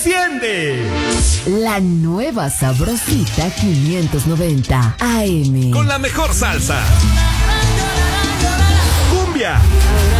Enciende la nueva Sabrosita 590 AM. con la mejor salsa, cumbia,